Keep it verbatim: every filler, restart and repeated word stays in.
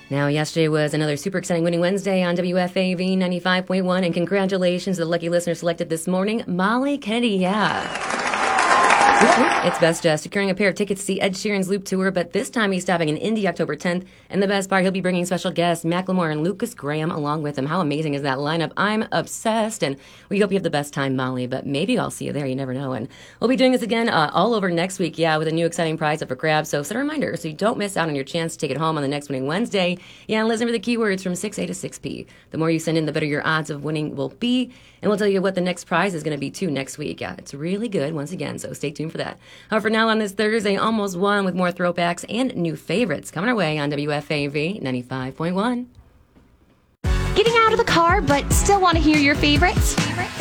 Now, yesterday was another super exciting Winning Wednesday on W F A V ninety-five point one, and congratulations to the lucky listener selected this morning, Molly Kennedy. Yeah. It's best uh, securing a pair of tickets to see Ed Sheeran's Loop Tour, but this time he's stopping in Indy October tenth, and the best part, he'll be bringing special guests Macklemore and Lucas Graham along with him. How amazing is that lineup? I'm obsessed, and we hope you have the best time, Molly, but maybe I'll see you there. You never know. And we'll be doing this again uh, all over next week, yeah, with a new exciting prize up for grabs. So set a reminder so you don't miss out on your chance to take it home on the next Winning Wednesday. Yeah, and listen for the keywords from six A to six P. The more you send in, the better your odds of winning will be. And we'll tell you what the next prize is going to be, too, next week. Yeah, it's really good once again, so stay tuned for that. However, for now on this Thursday, almost one with more throwbacks and new favorites coming our way on W F A V ninety-five point one. Getting out of the car but still want to hear your favorites?